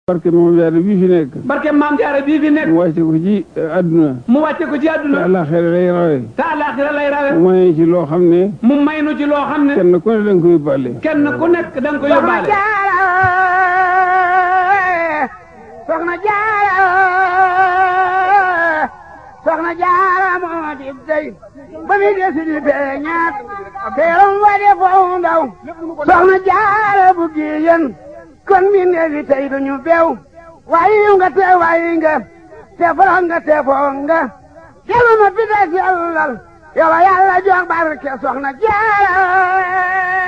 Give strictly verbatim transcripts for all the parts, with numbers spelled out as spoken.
barke Maam Jaara bii fi nekk. barke Maam Jaara bii fi nekk. mu wàcce ko ci àdduna. mu wàcce ko ci àdduna. te àllaaxira lay rawe. te àllaaxira lay rawe. mu may ci loo xam ne. mu may nu ci loo xam ne. kenn ku ne da nga ko yóbbaale. kenn ku nekk da nga ko yóbbaale. Soxna Jaara Soxna Jaara moo di dey ba mi desi di beñaat teeram wa de foo ndaw Soxna Jaara bu giyen kon mi neefi tey duñu beew waayi nga te waayi nga te foro nga te foo nga kelu ma pita sellal yow Yàlla jox barke Soxna Jaara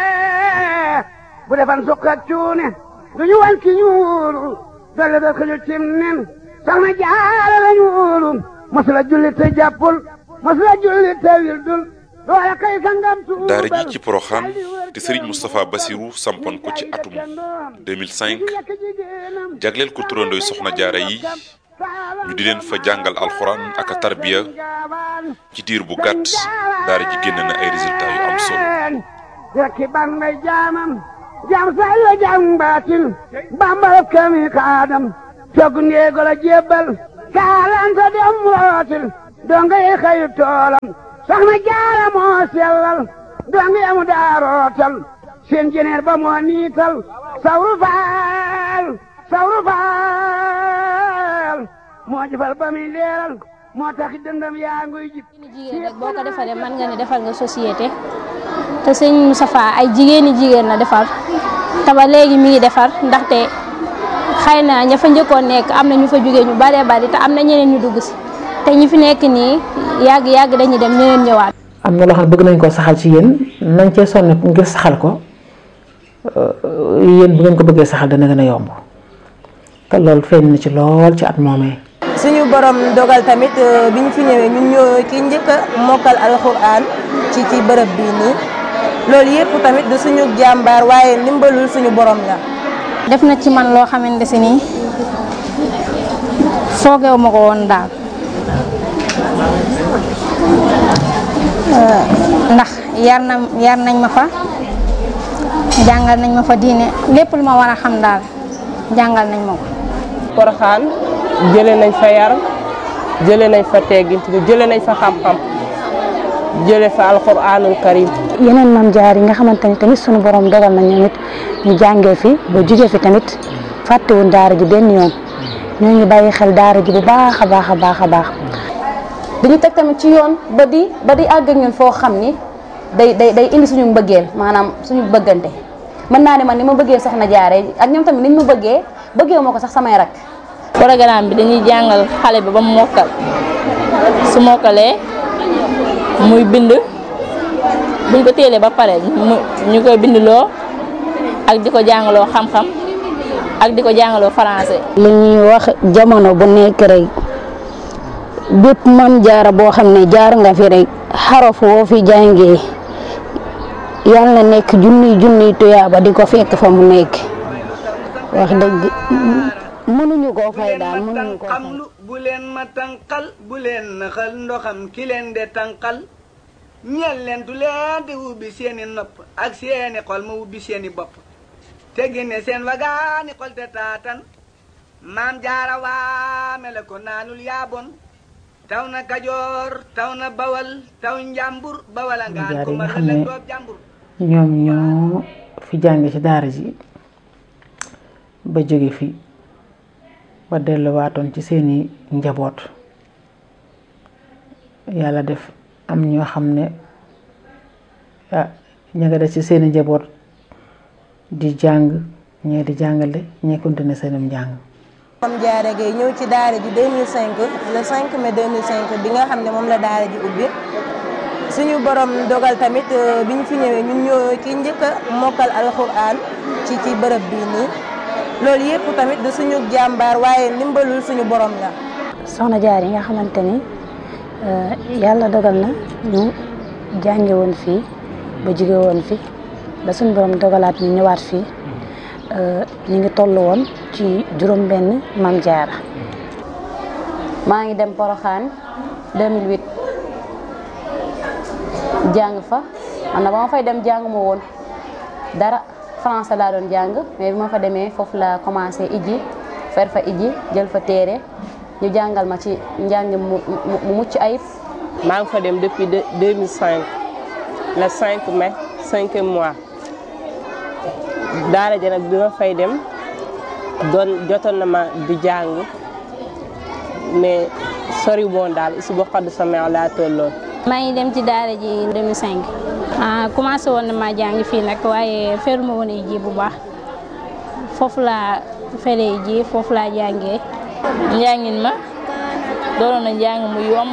bu defan sukk ak cuune duñu wan ki ñuulu dolle da ko ñu cim nen Soxna Jaara lañu wóolu masula julli te jàppul masula julli te wildul loola kay sangam tuubal daara ji ci Porokhane te Serigne Moustapha Bassirou sampoon ko ci atum deux mille cinq jagleel ko turandooy Soxna Jaara yi ñu di leen fa jàngal alxuraan ak tarbiya ci diir bu gàtt daara ji génn na ay résultats yu am solo. rekki ban may jaamam jam say la jam baatil bambal kami kaadam cog ndeego la jébbal kaalanta dem rootil donga yi xëyu toolam Soxna Jaara moo sellal donga yamu daa rootal seen jeneer ba moo niital sawru faal sawru faal moo jëfal ba muy leeral moo tax dëndam yaa nguy jib jigéen rek boo ko defaree mën nga ne defal nga société te sëñ Moustapha ay jigéeni jigéen la defar te ba léegi mi ngi defar ndaxte xëy na ña fa njëkkoon nekk am na ñu fa jógee ñu baree bari te am na ñeneen ñu dugg si te ñi fi nekk nii yàgg yàgg dañuy dem ñeneen ñëwaat. am na loo xam ne bëgg nañ koo saxal ci yéen nañ cee sonn ngir saxal ko yéen bu ngeen ko bëggee saxal dana gën a yomb te loolu feeñ na ci lool ci at moomee. suñu borom dogal tamit bi ñu fi ñëwee ñun ñoo ki njëkk a mokkal alxuraan ci ci bërëb bii nii loolu yëpp tamit du suñu jàmbaar waaye ndimbalul suñu borom la. def na ci man loo xamante si nii foogeewu ma ko woon daal ndax yar na yar nañ ma fa jàngal nañ ma fa diine lépp lu ma war a xam daal jàngal nañ ma ko. Porokhane jëlee nañ fa yar jëlee nañ fa teggin jëlee nañ fa xam-xam jëlee fa alxuraanul karim. yeneen Maam Jaara yi nga xamante ni tamit sunu borom dogal na ñoom it ñu jàngee fi ba jugee fi tamit fàttewuñ daara ji benn yoon ñoo ngi bàyyi xel daara ji bu baax a baax a baax a baax. dañu teg tamit ci yoon ba di ba di àgg ak ñun foo xam ni day day day indi suñu mbëggeel maanaam suñu bëggante mën naa ne man ni ma bëggee Soxna Jaara ak ñoom tamit niñ ma bëggee bëggee moo ko sax samay rak. programme bi dañuy jàngal xale bi ba mu mokkal su mokkalee muy bind buñ ko téelee ba pare mu ñu koy bindloo ak di ko jàngaloo xam-xam ak di ko jàngaloo français. li ñuy wax jamono bu nekk rek bépp Maam Jaara boo xam ne jaar nga fi rek xaraf woo fi jàngee yàlla na nekk junniy junniy tuyaaba di ko fekk fa mu nekk wax dëgg mënuñu koo fay daal mënuñu koo fay. bu leen ma tànqal bu leen naxal ndoxam ki leen de tànqal ñeel leen tu leen di ubbi seeni nopp ak seeni xol ma ubbi seeni bopp te génne seen wagaani xol te taatan Maam Jaara waame la ko naanul yaabon taw na Kajoor taw na Bawal taw Njàmbur Bawal a ngaan ko ma la doob Jàmbur. ñoom ñoo fi jànge ci daara ji ba jóge fi ba delluwaatoon ci seeni njaboot yàlla def am ñoo xam ne ah ña nga des ci seeni njaboot di jàng ñee di jàngale ñee continuer seenum njàng. Maam Jaara Gaye ñëw ci daara ji deux mille cinq le cinq mai deux mille cinq bi nga xam ne moom la daara ji ubbi suñu borom dogal tamit bi ñu fi ñëwee ñun ñoo ki njëkk a mokkal alxuraan ci ci bërëb bii nii loolu yëpp tamit du suñu jàmbaar waaye ndimbalul suñu borom la. Soxna Jaara yi nga xamante ni yàlla dogal na ñu jànge woon fii ba jóge woon fi ba suñu borom dogalaat ñu ñëwaat fii ñu ngi toll woon ci juróom benn Maam Jaara. maa ngi dem Porokhane deux mille huit jàng fa man na ba ma fay dem jàng ma woon dara français laa doon jàng mais bi ma fa demee foofu la commencé iji fer fa iji jël fa téere ñu jàngal ma ci njàng mu mu mucc ayib. maa ngi fa dem depuis deux mille cinq le cinq mai cinquième mois daara ja nag bi ma fay dem doon jotoon na ma di jàng mais sori woon daal isu ba xadd sa meew laa tolloon. maa ngi dem ci daara ji deux mille cinq ah commencé woon na maa jàng fii nag waaye feruma woon ji bu baax foofu laa feree ji foofu laa jàngee. njàngin ma doonoon na njàng mu yomb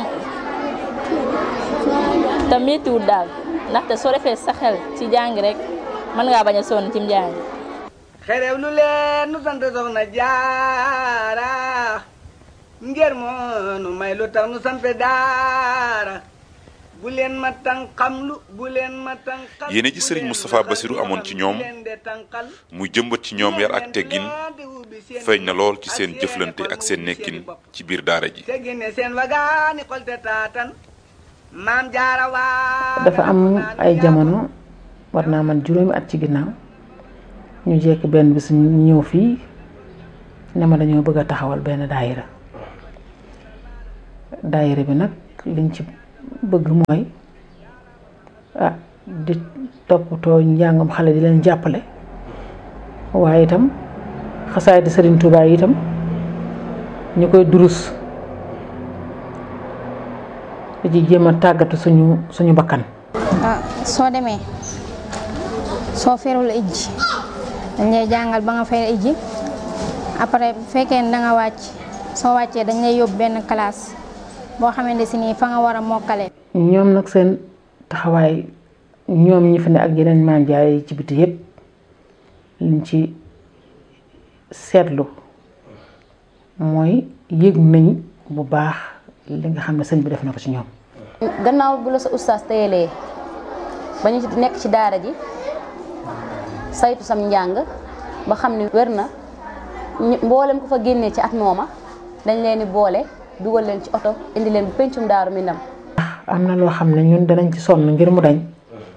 te méttiwul daal ndaxte soo defee sa xel ci jàng rek mën ngaa bañ a sonn ci njàng. xerew lu leen nu sant soxna jaara ngir moo nu may lu tax nu sant daara bu leen ma tànqamlu bu leen ma tànqal. yéene ji Serigne Moustapha Bassirou amoon ci ñoom muy jëmbat ci ñoom yar ak teggin feeñ na lool ci seen jëflante ak seen nekkin ci biir daara ji. dafa am ay jamono war naa man juróomi at ci ginnaaw ñu jekk benn bis ñu ñëw fii ne ma dañoo bëgg a taxawal benn daayira daayira bi nag liñ ci bëgg mooy ah di toppatoo njàngam xale di leen jàppale waaye itam xasaay di Serigne Touba yi itam ñu koy durus di jéem a tàggatu suñu suñu bakkan. ah soo demee soo ferul ijji dañ lay jàngal ba nga fer ijji après bu fekkee ne da nga wàcc soo wàccee dañ lay yóbbu benn classe boo xamante si nii fa nga war a mokkale. ñoom nag seen taxawaay ñoom ñi fi ne ak yeneen maam jaay ci biti yépp liñ ci seetlu mooy yëg nañ bu baax li nga xam ne sëñ bi def na ko ci ñoom. gannaaw bu la sa ustaas teyelee ba ñu nekk ci daara ji saytu sam njàng ba xam ne wér na mboolem ko fa génnee ci at mooma dañ leen di boole dugal leen ci oto indi leen bu pencum Daaru Minam. am na loo xam ne ñun danañ ci sonn ngir mu dañ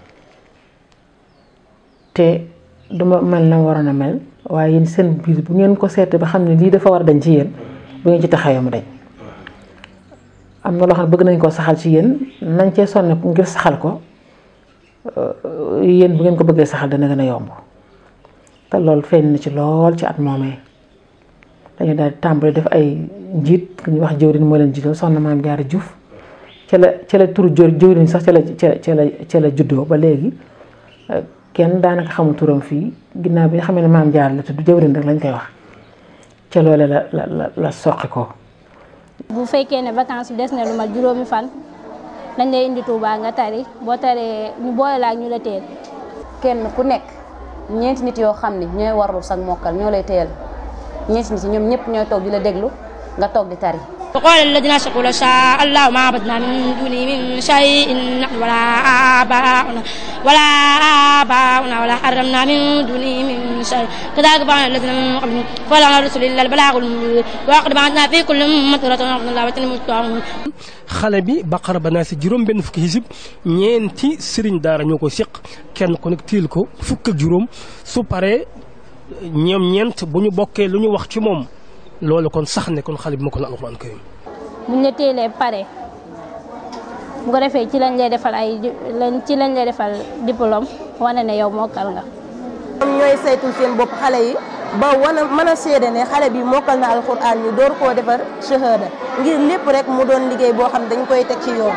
te duma mel na waroon a mel waaye yéen seen biir bu ngeen ko seetee ba xam ne lii dafa war a dañ ci yéen bu ngeen ci taxawee mu dañ. am na loo xam ne bëgg nañ koo saxal ci yéen nañ cee sonn ngir saxal ko yéen bu ngeen ko bëggee saxal dana gën a yomb te loolu feeñ na ci lool ci at moomee dañu daal di tàmbali def ay njiit ku ñuy wax jëwriñ moo leen jiital soxna Maam Jaara Juuf ca la ca la turu jëwriñ sax ca la ca la ca la juddoo ba léegi kenn daanaka xamul turam fii ginnaaw bi nga xam ne Maam Jaara la tudd jëwriñ rek lañ koy wax ca loole la la la la soqi ko. bu fekkee ne vacances bi des na lu ma juróomi fan dañ lay indi Touba nga tari boo taree ñu boole la ak ñu la teel. kenn ku nekk ñeenti nit yoo xam ne ñooy warlu sax mokkal ñoo lay teel ñeenti nit ñoom ñëpp ñooy toog di la déglu nga toog di tari. وقال الذين أشركوا لو شاء الله ما عبدنا من دونه من شيء نحن ولا آباؤنا ولا آباؤنا ولا حرمنا من دونه من شيء كذلك فعل الذين من قبلهم فلعن الرسل إلا البلاغ المبين ولقد بعثنا في كل أمة رسولا أن الله المستعان xale bi Baqara ba naa si juróom benn fukki xisib ñeenti sëriñ daara ñoo ko seq kenn ku nekk tiil ko fukk ak juróom su paree ñoom ñeent bu ñu bokkee lu ñu wax ci moom loolu kon sax ne kon xale bi ma ko la alxuraan karim buñ la teelee pare bu ko defee ci lañ lay defal ay ci lañ lay defal diplôme wane ne yow mokkal nga. ñoom ñooy saytul seen bopp xale yi ba wana mën a seede ne xale bi mokkal na alxuraan ñu door koo defar shahada ngir lépp rek mu doon liggéey boo xam dañ koy teg ci yoon.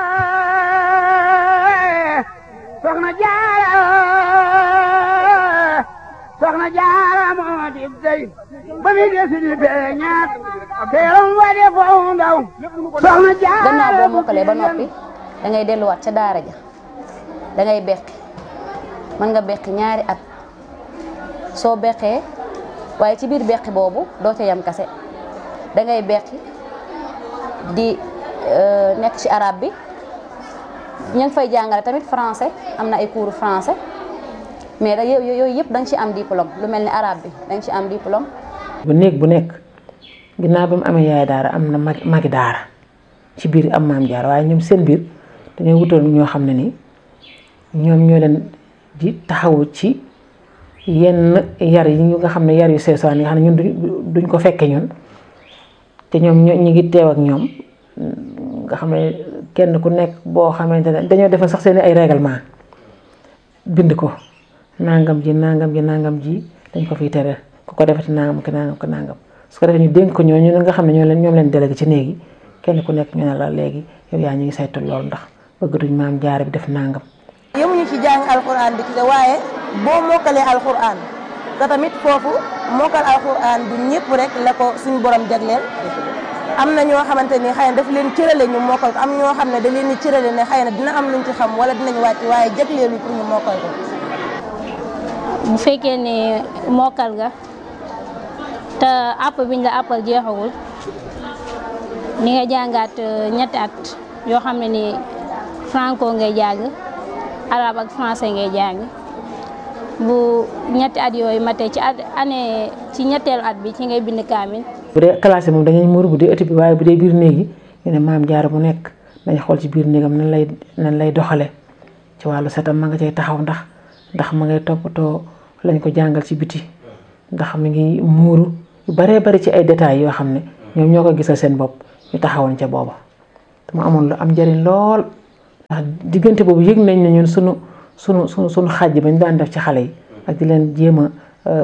soxna Jaara soxna Jaara moo di dey ba mi desi di feeñaat teeram wa de foofu ndaw soxna Jaara. gannaaw boo mokkalee ba noppi da ngay delluwaat ca daara ja da ngay beqi mën nga beqi ñaari at soo beqee waaye ci biir beqi boobu doo ca yam kase da ngay beqi di nekk ci arabe bi ñu ngi fay jàngale tamit français am na ay cours français mais da yooyu yëpp da nga ci am diplôme lu mel ni arabe bi da nga ci am diplôme. bu néeg bu nekk ginnaaw ba mu amee yaay daara am na mag magi daara ci biir am maam jaar waaye ñoom seen biir dañoo wutal ñoo xam ne ni ñoom ñoo leen di taxawu ci yenn yar yi ñu nga xam ne yar yu seesaan yi nga xam ne ñun duñ ko fekke ñun te ñoom ñu ngi teew ak ñoom nga xam ne kenn ku nekk boo xamante ne dañoo defal sax seen ay règlement bind ko nangam ji nangam ji nangam ji dañ ko fiy tere ku ko defati nangam ki nangam ki nangam su ko defee ñu dénk ko ñooñu nga xam ne ñoo leen ñoom leen délégué ci néegi kenn ku nekk ñu ne la léegi yow yaa ñu ngi saytu loolu ndax bëgg duñ maam jaare bi def nangam. yemuñu ci jàng alxuraan bi ci waaye boo mokkalee alxuraan te tamit foofu mokkal alxuraan du ñëpp rek la ko suñu borom jagleel am na ñoo xamante ni xëy na daf leen cërale ñu mokkal ko am ñoo xam ne da leen di cërale ne xëy na dina am luñ ci xam wala dinañ wàcc waaye jagleelu pour ñu mokkal ko. bu fekkee ne mokkal nga te àpp biñ la àppal jeexagul ni nga jàngaat ñetti at yoo xam ne ni franco ngay jàng arabe ak français ngay jàng bu ñetti at yooyu matee ci at année ci ñetteelu at bi ci ngay bind kaamil. bu dee classe moom dañuy muur bu dee ëtt bi waaye bu dee biir néegi ñu ne maam jaara bu nekk dañ xool ci biir néegam nan lay nan lay doxale ci wàllu setam ma nga cay taxaw ndax ndax ma ngay toppatoo lañ ko jàngal ci biti ndax mi ngi muuru yu baree bari ci ay détails yoo xam ne ñoom ñoo ko gisal seen bopp ñu taxawoon ca booba te mu amoon lu am njëriñ lool ndax diggante boobu yëg nañ ne ñun sunu sunu sunu sunu xàjj bañ daan def ci xale yi ak di leen jéem a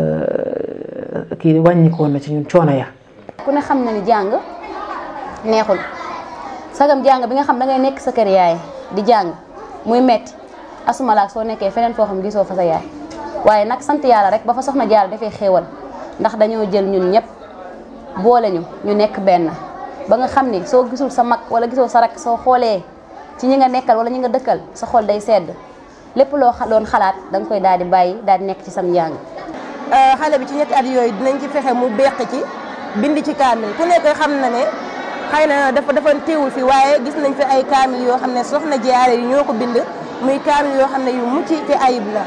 kii wàññikoon na ci ñun coono ya. ku ne xam na ni jàng neexul sagam jàng bi nga xam da ngay nekk sa kër yaay di jàng muy metti asuma laak soo nekkee feneen foo xam gisoo fa sa yaay waaye nag sant yàlla rek ba fa soxna Jaara dafay xéewal ndax dañoo jël ñun ñëpp boole ñu ñu nekk benn ba nga xam ni soo gisul sa mag wala gisoo sa rak soo xoolee ci ñi nga nekkal wala ñi nga dëkkal sa xol day sedd lépp loo doon xalaat da nga koy daal di bàyyi daal di nekk ci sam njàng. xale bi ci ñetti at yooyu dinañ ci fexe mu beq ci bind ci kaamil ku nekk xam na ne xëy na dafa dafa teewul fi waaye gis nañ fi ay kaamil yoo xam ne soxna Jaara yi ñoo ko bind muy kaamil yoo xam ne yu mucc te ayib la.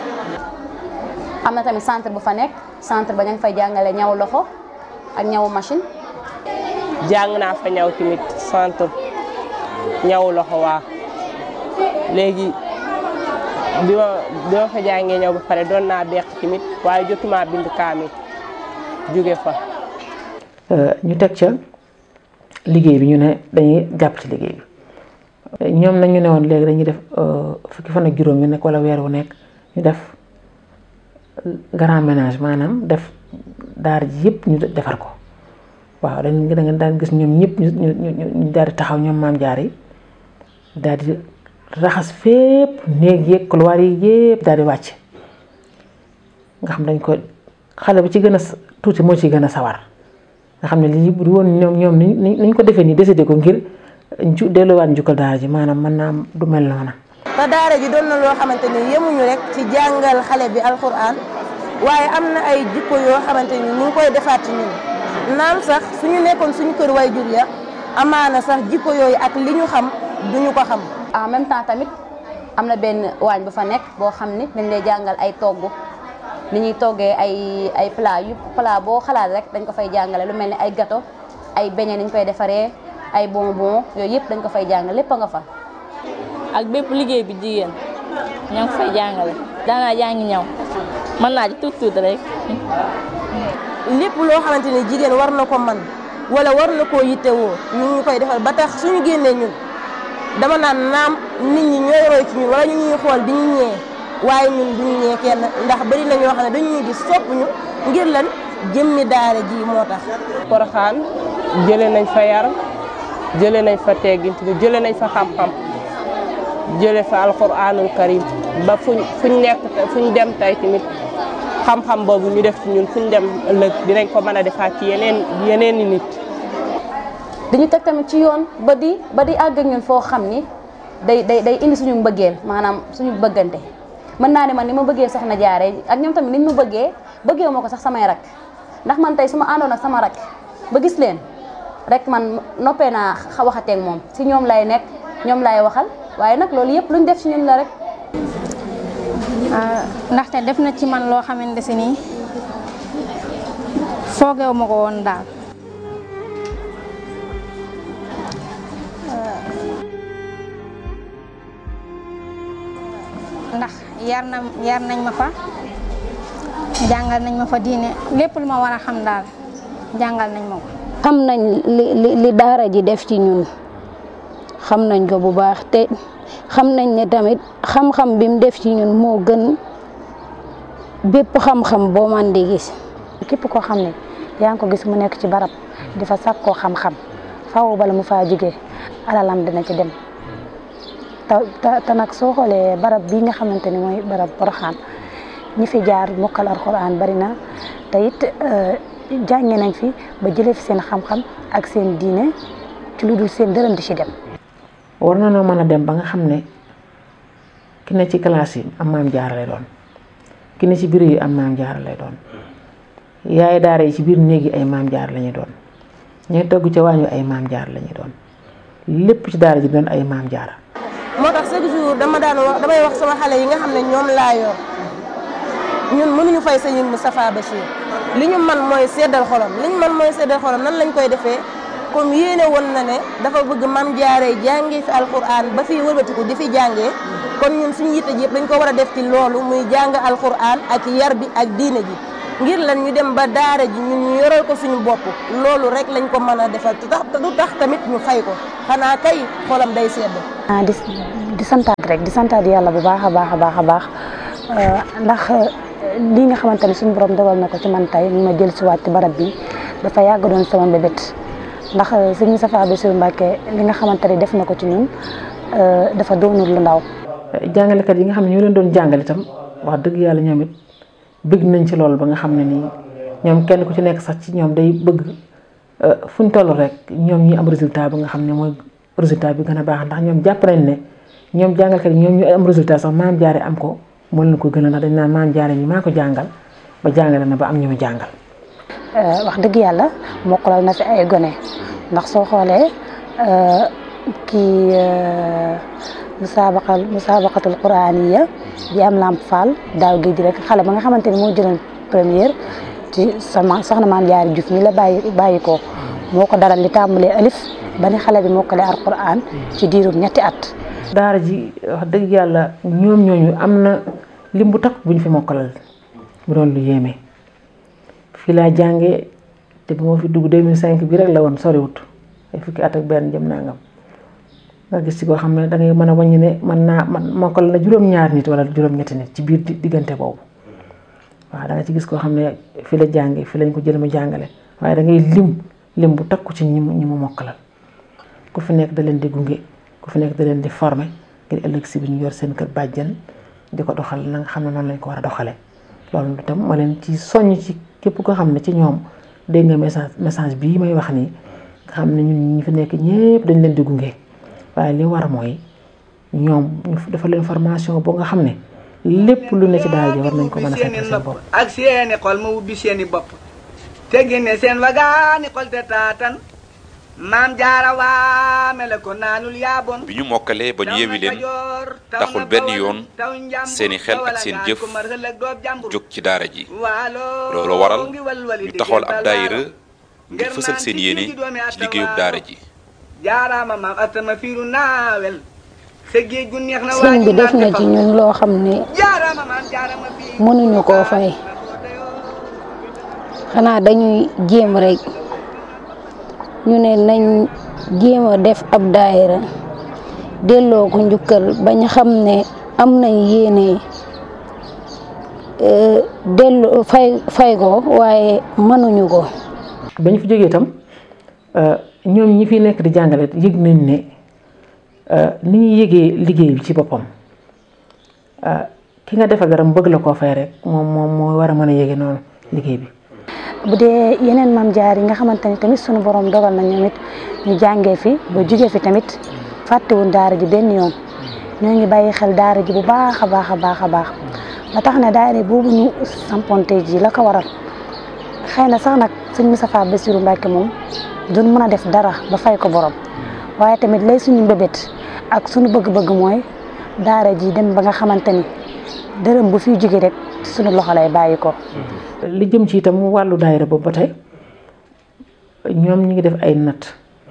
am na tamit centre bu fa nekk centre ba ña ngi fay jàngale ñaw loxo ak ñawu machine. jàng naa fa ñaw tamit centre ñaw loxo waa léegi bi ma bi ma fa jàngee ñaw ba pare doon naa beq tamit waaye jotuma bind kaamil jóge fa. ñu teg ca liggéey bi ñu ne dañuy jàpp ci liggéey bi ñoom nag ñu ne woon léegi dañuy def fukki fan ak juróom yu nekk wala weer wu nekk ñu def grand ménage maanaam def daara ji yëpp ñu defar ko waaw dañ da nga daan gis ñoom ñëpp ñu ñu ñu daal di taxaw ñoom maam jaar yi daal di raxas fépp néeg yeeg couloir yi yëpp daal di wàcc nga xam dañ ko xale bi ci gën a tuuti moo ci gën a sawar nga xam ne lii bu woon ñoom ñoom ni ñu ko defee nii décidé ko ngir ju delluwaat njukkal daara ji maanaam mën naa du mel noona. te daara ji doon na loo xamante ni yemuñu rek ci jàngal xale bi alxuraan waaye am na ay jikko yoo xamante ni ñu ngi koy defaat ci ñun naam sax suñu nekkoon suñu kër way jur ya amaana sax jikko yooyu ak li ñu xam duñu ko xam. en même temps tamit am na benn waañ bu fa nekk boo xam ni dañ lay jàngal ay togg ni ñuy toggee ay ay plat yu plat boo xalaat rek dañ ko fay jàngale lu mel ni ay gâteau ay beignet ni ñu koy defaree ay bonbon yooyu yëpp dañ ko fay jàngale lépp a nga fa. ak bépp liggéey bi jigéen ña ngi fay jàngale daanaa jàngi ñaw mën naa ci tuut tuut rek. lépp loo xamante ni jigéen war na ko man wala war na koo yittewoo ñu ngi koy defal ba tax suñu génnee ñun dama naan naam nit ñi ñooy roy ci ñun wala ñu ñuy xool di ñu ñee waaye ñun duñu ñee kenn ndax bari na ñoo xam ne dañuy gis sopp ñu ngir lan jëmmi daara ji moo tax. Porokhane jëlee nañ fa yar jëlee nañ fa teggin jëlee nañ fa xam-xam jëlee fa alxuraanul karim ba fuñ fuñ nekk fuñ dem tey tamit xam-xam boobu ñu def ci ñun fuñ dem ëllëg dinañ ko mën a defaat ci yeneen yeneen i nit. dañu teg tamit ci yoon ba di ba di àgg ak ñun foo xam ni day day day indi suñu mbëggeel maanaam suñu bëggante mën naa ne man ni ma bëggee soxna Jaara ak ñoom tamit niñ ma bëggee bëggee ma ko sax samay rak ndax man tey su ma àndoon ak sama rak ba gis leen rek man noppee naa waxateeg moom si ñoom lay nekk ñoom lay waxal waaye nag loolu yëpp luñ def ci ñun la rek. ndaxte def na ci man loo xamante si nii foogeewu ma ko woon daal. ndax yar na yar nañ ma fa jàngal nañ ma fa diine lépp lu ma war a xam daal jàngal nañ ma ko. xam nañ li li li daara ji def ci ñun xam nañ ko bu baax te xam nañ ne tamit xam-xam bi mu def ci ñun moo gën bépp xam-xam boo man di gis. képp koo xam ne yaa ngi ko gis mu nekk ci barab di fa sàkkoo xam-xam faaw bala mu faa jógee alalam dina ci dem te te nag soo xoolee barab bii nga xamante ni mooy barab Porokhane ñi fi jaar mokkal alxuraan bari na te it jànge nañ fi ba jëlee fi seen xam-xam ak seen diine ci lu dul seen dërëm di ci dem. war na noo mën a dem ba nga xam ne ki ne ci classe yi am maam jaara lay doon ki ne ci biir yi am maam jaara lay doon yaay daara yi ci biir néeg yi ay maam jaara la ñuy doon ñooy togg ca waañu ay maam jaara la ñuy doon lépp ci daara ji doon ay maam jaara. moo tax chaque jour dama daan wax damay wax sama xale yi nga xam ne ñoom laa yor ñun mënuñu fay sëñ Moustapha Bachir li ñu man mooy seddal xolam li ñu man mooy seddal xolam nan lañ koy defee comme yéene woon na ne dafa bëgg maam jaaree jàngee fi alquran ba fii wëlbatiku di fi jàngee kon ñun suñu yitte ji yëpp dañ ko war a def ci loolu muy jàng alquran ak yar bi ak diine ji ngir lan ñu dem ba daara ji ñun ñu yoral ko suñu bopp loolu rek lañ ko mën a defal te tax du tax tamit ñu fay ko xanaa kay xolam day sedd. ah di di santaat rek di santaat yàlla bu baax a baax a baax a baax ndax lii nga xamante ne suñu borom dogal na ko ci man tey ñu ma jël si waat ci barab bi dafa yàgg doon sama mbébét ndax sëñ Moustapha Bassirou Mbacké li nga xamante ne def na ko ci ñun dafa doonul lu ndaw. jàngalekat yi nga xam ne ñoo leen doon jàngale itam wax dëgg yàlla ñoom it bëgg nañ ci loolu ba nga xam ne nii ñoom kenn ku ci nekk sax ci ñoom day bëgg fu ñu toll rek ñoom ñi am résultat ba nga xam ne mooy résultat bi gën a baax ndax ñoom jàpp nañ ne ñoom jàngalkat yi ñoom ñu am résultat sax maam jaare am ko moo leen ko gën a ndax dañ naan maam jaare ñi maa ko jàngal ba jàngale na ba am ñu mu jàngal. wax dëgg yàlla mokkalal na fi ay gone ndax soo xoolee kii musaabaqal musaabaqatul quraaniya bi am lamp faal daaw géej rek xale ba nga xamante ni moo jëloon première ci sama soxna maam jaare Juuf mi la bàyyi bàyyi ko moo ko daral li tàmbalee alif ba ni xale bi mokkale alquran ci diirum ñetti at. daara ji wax dëgg yàlla ñoom ñooñu am na lim bu takk bu ñu fi mokkalal bu doon lu yéeme fii laa jàngee te bu ma fi dugg deux mille cinq bi rek la woon soriwut ay fukki at ak benn jëm nangam nga gis ci koo xam ne da ngay mën a wàññi ne mën naa man mokkal na juróom-ñaar nit wala juróom-ñetti nit ci biir diggante boobu waaw da nga ci gis koo xam ne fi la jàngee fi lañ ko jël mu jàngale waaye da ngay lim lim bu takku ci ñi mu ñi mu mokkalal ku fi nekk da leen di gunge ku fi nekk da leen di former ngir ëllëg si bi ñu yor seen kër bàjjen di ko doxal na nga xam ne noonu lañ ko war a doxalee loolu itam ma leen ci soññ ci képp koo xam ne ci ñoom dégg nga message message bii may wax nii nga xam ne ñun ñi fi nekk ñëpp dañ leen di gunge waaye li war mooy ñoom ñu dafa leen formation boo nga xam ne lépp lu ne ci daal ji war nañ ko mën a fekk seen bopp. ak seeni xol ma ubbi seeni bopp te génne seen wagaani xol te taatan maam jaara waa mele ko naanul yaaboon. bi ñu mokkalee ba ñu yewi leen taxul benn yoon seeni xel ak seen jëf jóg ci daara ji loolu waral ñu taxawal ab daayira ngir fësal seen yéene ci liggéeyub daara ji. jaaraama maam atama fiiru naawel sa géej gu neex na sëñ bi def na ci ñun loo xam ne mënuñu koo fay xanaa dañuy jéem rek ñu ne nañ jéem a def ab daayira delloo ko njukkal bañ xam ne am nañ yéene delloo fay fay ko waaye mënuñu ko. bañ fi jógee itam ñoom ñi fi nekk di jàngale yëg nañ ne ni ñuy yëgee liggéey bi ci boppam ki nga defa garam bëgg la koo fay rek moom moom moo war a mën a yëge noonu liggéey bi. bu dee yeneen maam jaar yi nga xamante ni tamit sunu borom dogal na ñoom it ñu jàngee fi ba jugee fi tamit fàttewuñ daara ji benn yoon ñoo ngi bàyyi xel daara ji bu baax a baax a baax a baax ba tax na daara boobu ñu samponte ji la ko waral xëy na sax nag sëñ Moustapha Bassirou Mbacké moom duñ mën a def dara ba fay ko borom waaye tamit lay suñu mbébét ak suñu bëgg-bëgg mooy daara ji dem ba nga xamante ni dërëm bu fiy jóge rek suñu loxo lay bàyyi ko. li jëm ci itam wàllu daayira boobu ba tey ñoom ñu ngi def ay natt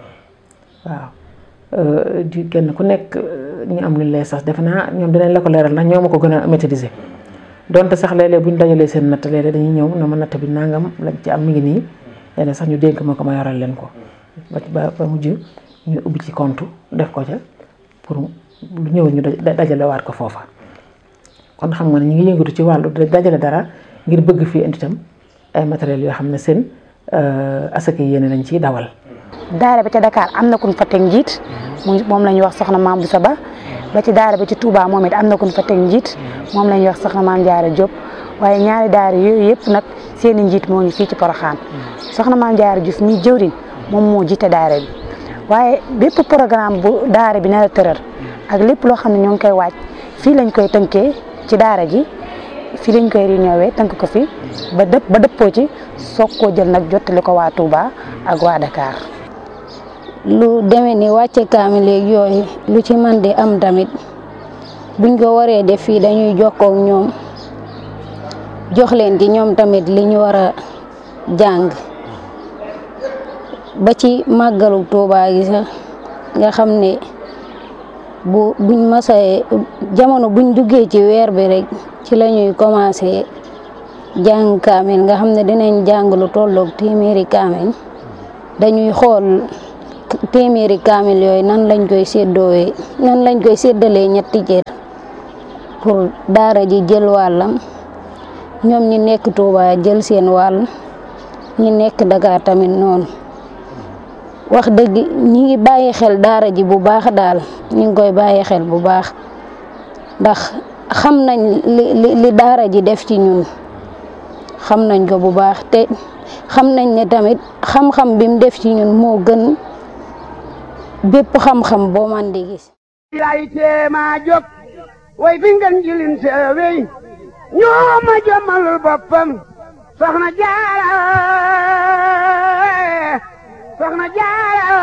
waaw di kenn ku nekk ñu am lu lay sax defe naa ñoom dinañ la ko leeral ndax ñoo ma ko gën a maîtriser donte sax léeg-léeg bu ñu dajalee seen natt léeg-léeg dañuy ñëw na ma natt bi nangam lañ ci am mi ngi nii léeg sax ñu dénk ma ko ma yoral leen ko ba ba mujj ñu ubbi ci compte def ko ca pour lu ñëw ñu dajalewaat ko foofa kon xam nga ne ñu ngi yëngatu ci wàllu dajale dara ngir bëgg fii indi tam ay matériel yoo xam ne seen asaka yéene lañ ciy dawal. daara bi ca Dakar am na ku ñu fa teg njiit moom la ñuy wax soxna Maam Boussa Ba ba ci daara bi ci Touba moom it am na ku ñu fa teg njiit moom la ñuy wax soxna Maam Jaara Diop waaye ñaari daara yooyu yëpp nag seen i njiit moo ngi fii ci Porokhane soxna Maam Jaara Diouf mi jëwriñ moom moo jiite daara bi waaye bépp programme bu daara bi na tëral ak lépp loo xam ne ñoo ngi koy waaj fii lañ koy tënkee ci daara ji fii lañ koy réunion tënk ko fi ba dëpp ba dëppoo ci soog koo jël nag jottali ko waa Touba ak waa Dakar. lu demee ni wàcce kaamil léegi yooyu lu ci man di am tamit buñ ko waree def fii dañuy jokkoo ak ñoom jox leen ci ñoom tamit li ñu war a jàng ba ci màggalu Touba gi sax nga xam ne bu buñ masee jamono buñ duggee ci weer bi rek ci la ñuy commencé jàng kaamil nga xam ne dinañ jàng lu tolloog téeméeri kaamil dañuy xool téeméeri kaamil yooyu nan lañ koy séddoowee nan lañ koy séddalee ñetti cër pour daara ji jël wàllam ñoom ñi nekk Touba jël seen wàll ñi nekk Dakar tamit noonu wax dëgg ñi ngi bàyyi xel daara ji bu baax daal ñi ngi koy bàyyi xel bu baax ndax xam nañ li li daara ji def ci ñun xam nañ ko bu baax te xam nañ ne tamit xam-xam bi mu def ci ñun moo gën bépp xam-xam boo man di gis. lay teema jóg way fi ngeen jilin seewey ñoo ma jommalul boppam soxna Jaara soxna Jaara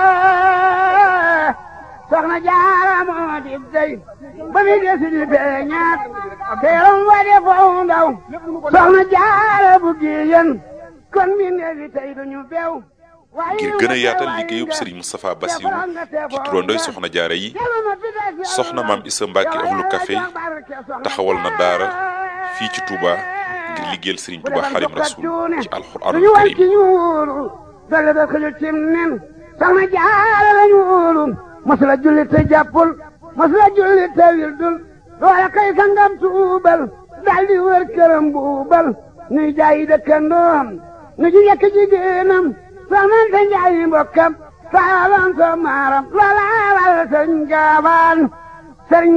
soxna Jaara moo di dey ba mi desi di feeñaat teeram wa de foo ndaw soxna Jaara bu giyen kon mi neefi tey duñu beew ngir gën a yaatal liggéeyub Serigne Moustapha Bassirou ci turandooy soxna jaara yi soxna maam Issa Mbacke ahlu café taxawal na daara fii ci Touba ngir liggéeyal Serigne Touba Xaadimu Rasuul ci alxuraanul karim dale da xëju cim nen soxna jaara lañu wóolu masula julli te jàppul masula julli te wildul loola kay sangam tuubal daldi wër këram buubal nuy jaayi dëkkandoom nu ji yekk jigéenam soxnante njaayi mbokkam saalan so maaram loola wal sëriñ gaawaan sëriñ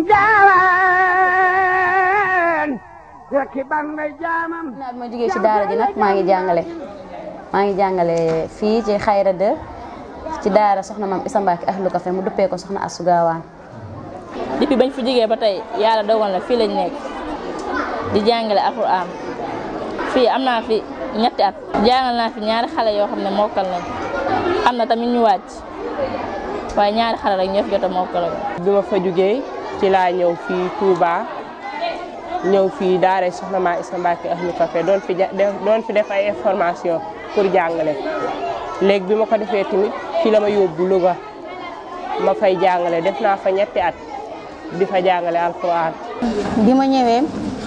gaawaan rekki ban may jaamam naa bi ma jógee ci daara ji nag maa ngi jàngale maa ngi jàngale fii ci Xayra de ci daara soxna maam Issa Mbacke ahlu café mu duppee ko soxna Astou Gawane. depuis bañ fi jógee ba tey yàlla dogal na fii lañ nekk di jàngale alxuraan fii am naa fi ñetti at jàngal naa fi ñaari xale yoo xam ne mokkal nañ am na tamit ñu wàcc waaye ñaari xale rek ñoo fi jot a mokkal. bi ma fa jógee ci laa ñëw fii Touba ñëw fii daara soxna maam Issa Mbacke ahlu café doon fi doon fi def ay information pour jàngale léegi bi ma ko defee tamit fi la ma yóbbu Louga ma fay jàngale def naa fa ñetti at di fa jàngale alxuraan. bi ma ñëwee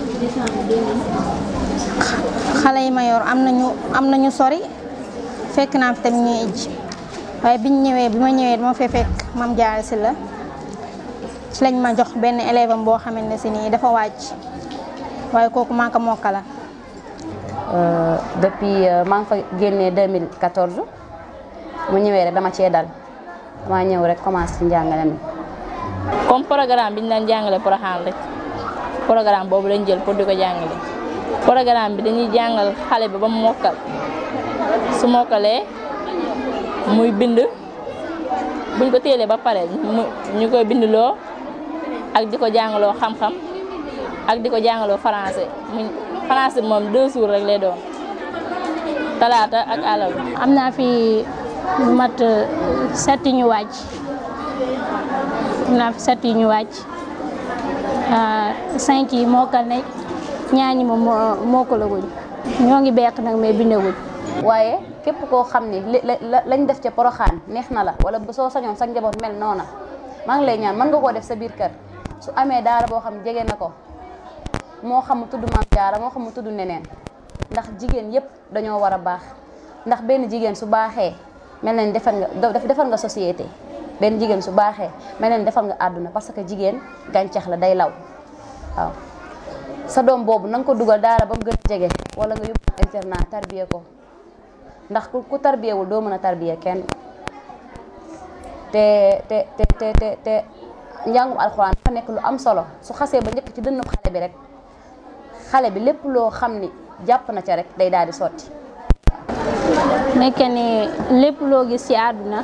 xale yi ma yor am nañu am nañu sori fekk naa fi tamit ñuy ij waaye biñ ñëwee bi ma ñëwee dama fee fekk mam Jaara si la ci lañ ma jox benn élève am boo xamante ne si nii dafa wàcc waaye kooku maa ko mokkala. depuis maa ngi fa génnee deux mille quatorze mu ñëwee rek dama cee dal dama ñëw rek commencé ci njàngale mi. comme programme bi ñu daan jàngale Porokhane rek programme boobu lañ jël pour di ko jàngale programme bi dañuy jàngal xale bi ba mu mokkal su mokkalee muy bind buñ ko téelee ba pare ñu koy bindloo ak di ko jàngaloo xam-xam ak di ko jàngaloo français muy français moom deux jours rek lay doon talaata ak àllarba. am naa fi mat sept ñu wàcc am naa fi sept ñu wàcc cinq yi mokkal nañ ñaar ñi moom mokkalaguñ ñoo ngi beq nag mais bindaguñ. waaye képp koo xam ni lañ def ca Porokhane neex na la wala soo sañoon sa njaboot mel noona maa ngi lay ñaan mën nga koo def sa biir kër su amee daara boo xam jege na ko moo xam mu tudd Maam Jaara moo xam mu tudd neneen ndax jigéen yépp dañoo war a baax ndax benn jigéen su baaxee mel na ni defar nga defar nga société benn jigéen su baaxee mel na ni defar nga àdduna parce que jigéen gàncax la day law waaw sa doom boobu na nga ko dugal daara ba mu gën a jege wala nga yóbbu internat tarbiye ko ndax ku tarbiyewul doo mën a tarbiye kenn te te te te te te njàngum alxuraan dafa nekk lu am solo su xasee ba njëkk ci dënnu xale bi rek xale bi lépp loo xam ni jàpp na ca rek day daal di sotti. nekk ni lépp loo gis ci àdduna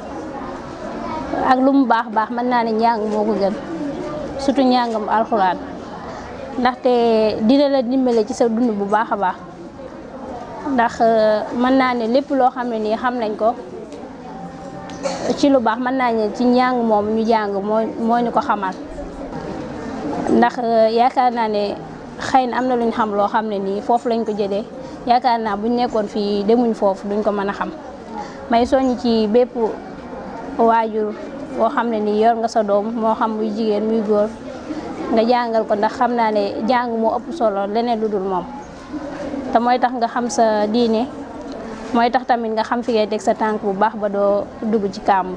ak lu mu baax baax mën naa ne njàng moo ko gën surtout njàngam alxuraan ndaxte dina la dimbale ci sa dund bu baax a baax ndax mën naa ne lépp loo xam ne nii xam nañ ko ci lu baax mën naa ne ci njàng moom ñu jàng moo moo ñu ko xamal ndax yaakaar naa ne xëy na am na lu ñu xam loo xam ne nii foofu lañ ko jëlee yaakaar naa buñ nekkoon fii demuñ foofu duñ ko mën a xam may soññ ci bépp waajur boo xam ne nii yor nga sa doom moo xam muy jigéen muy góor nga jàngal ko ndax xam naa ne jàng moo ëpp solo leneen lu dul moom te mooy tax nga xam sa diine mooy tax tamit nga xam fi ngay teg sa tànk bu baax ba doo dugg ci kàmb.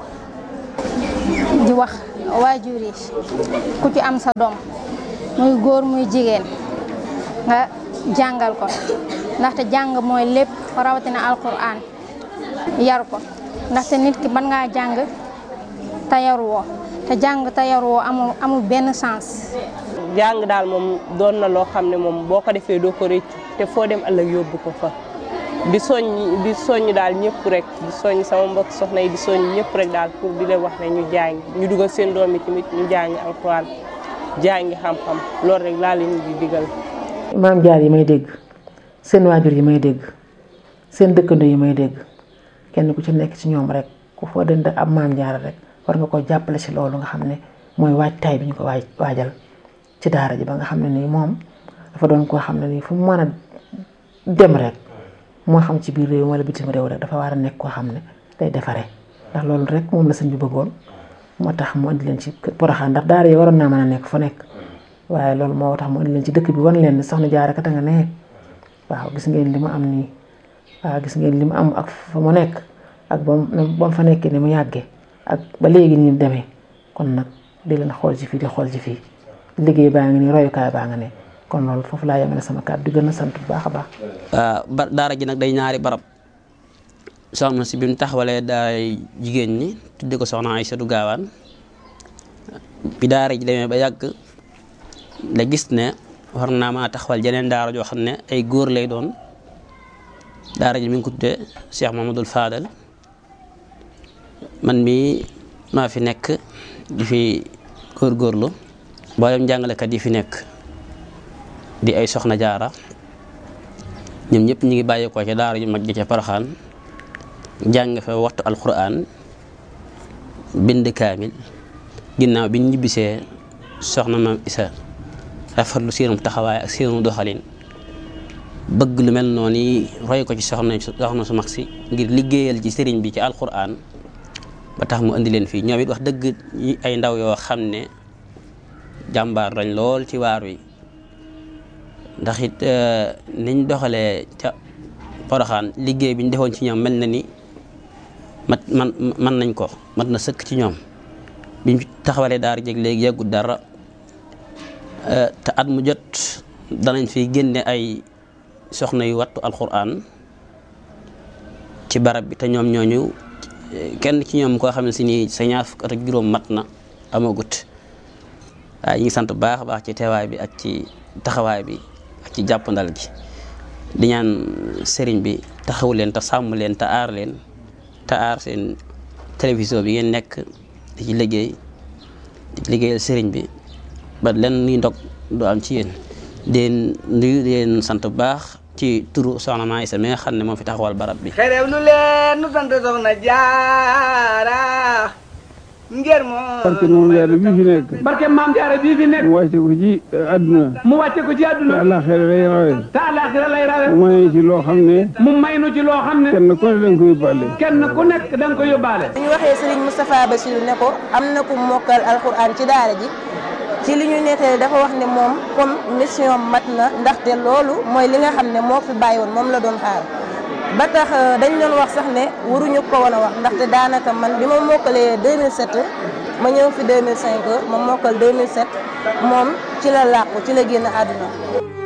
di wax waajur yi ku ci am sa doom muy góor muy jigéen nga jàngal ko ndaxte jàng mooy lépp rawatina alquran yar ko ndaxte nit ki mën ngaa jàng te yaruwoo te jàng te yaruwoo amul amul benn sens. jàng daal moom doon na loo xam ne moom boo ko defee doo ko rëccu te foo dem ëllëg yóbbu ko fa di soññ di soññ daal ñëpp rek di soññ sama mbokk soxna yi di soññ ñëpp rek daal pour di leen wax ne ñu jàng ñu dugal seen doom yi tamit ñu jàngi alxuraan jàngi xam-xam loolu rek laa leen di digal. maam jaar yi may dégg seen waajur yi may dégg seen dëkkandoo yi may dégg kenn ku ci nekk ci ñoom rek ku foo dënd ab maam jaar rek war nga ko jàppale ci loolu nga xam ne mooy waajtaay bi ñu ko waaj waajal ci daara ji ba nga xam ne nii moom dafa doon koo xam ne nii fu mu mën a dem rek moo xam ci biir réew wala bitim réew rek dafa war a nekk koo xam ne day defaree ndax loolu rek moom la sëñ bi bëggoon moo tax mu indi leen ci Porokhane ndax daara yi waroon naa mën a nekk fu nekk waaye loolu moo tax mu indi leen ci dëkk bi wan leen ni soxna Jaara kat nga ne waaw gis ngeen li mu am nii waaw gis ngeen li mu am ak fa mu nekk ak ba mu fa nekkee ni mu yàggee ak ba léegi ni mu demee kon nag di leen xool ci fii di xool ci fii liggéey baa ngi nii royukaay baa nga ne kon loolu foofu laa yemale sama kàddu di gën a sant bu baax a baax. ba daara ji nag day ñaari barab soxna si bi mu taxawalee daaray jigéen ñi tudde ko soxna Aysatu Gaawaan bi daara ji demee ba yàgg la gis ne war naa maa taxawal jeneen daara joo xam ne ay góor lay doon daara ji mi ngi ko tuddee Cheikh Mamadou Fadal man mii maa fi nekk di fi góorgóorlu mboolem jàngalekat yi fi nekk di ay soxna jaara ñoom ñëpp ñu ngi bàyyeekoo ca daara ju mag ji ca Porokhane jàng fa waxtu alquran bind kaamil ginnaaw bi ñu ñibbisee soxna maam Isa rafetlu seenum taxawaay ak seenum doxalin bëgg lu mel noonu yi roy ko ci soxna soxna su mag si ngir liggéeyal ci sëriñ bi ci alquran ba tax mu indi leen fii ñoom it wax dëgg ay ndaw yoo xam ne jàmbaar lañ lool ci waar wi ndax it niñ doxalee ca Porokhane liggéey bi ñu defoon ci ñoom mel na ni mat man man nañ ko mat na sëkk ci ñoom biñ taxawalee daara jeg léegi yàggut dara te at mu jot danañ fi génne ay soxna yu wattu alquran ci barab bi te ñoom ñooñu kenn ci ñoom koo xam ne si nii sa ñaar fukk at ak juróom mat na amagut waaye ñu ngi sant bu baax a baax ci teewaay bi ak ci taxawaay bi ak ci jàppandal gi di ñaan sëriñ bi taxawu leen te sàmm leen te aar leen te aar seen télévision bi ngeen nekk di ci liggéey di ci liggéeyal sëriñ bi ba len nuy ndog du am ci yéen den nuyu leen sant bu baax ci turu soxna Maa Isa mi nga xam ne moo fi taxawal barab bi xerew lu leen nu sant soxna Jaara ngir moo barke moom jaara bii fi nekk barke maam jaara bii fi nekk mu wàcce ko ci àdduna mu wàcce ko ci àdduna te àllaaxira lay rawe te àllaaxira lay rawe mu may ci loo xam ne mu may nu ci loo xam ne kenn ku ne da nga ko yóbbaale kenn ku nekk da nga ko yóbbaale bu ñu waxee Serigne Moustapha Bassirou ne ko am na ku mokkal alxuraan ci daara ji ci li ñu nettali dafa wax ne moom comme mission mat na ndaxte loolu mooy li nga xam ne moo fi bàyyi woon moom la doon xaar ba tax dañ doon wax sax ne waruñu ko woon a wax ndaxte daanaka man bi ma mokkalee deux mille sept ma ñëw fi deux mille cinq ma mokkal deux mille sept moom ci la làqu ci la génn àdduna.